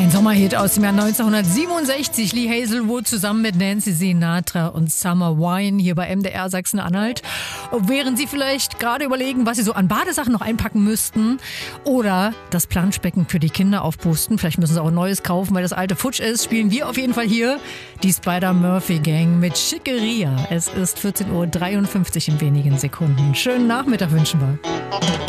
Ein Sommerhit aus dem Jahr 1967. Lee Hazelwood zusammen mit Nancy Sinatra und Summer Wine hier bei MDR Sachsen-Anhalt. Während Sie vielleicht gerade überlegen, was Sie so an Badesachen noch einpacken müssten oder das Planschbecken für die Kinder aufpusten, vielleicht müssen Sie auch ein neues kaufen, weil das alte futsch ist, spielen wir auf jeden Fall hier die Spider-Murphy-Gang mit Schickeria. Es ist 14:53 Uhr in wenigen Sekunden. Schönen Nachmittag wünschen wir.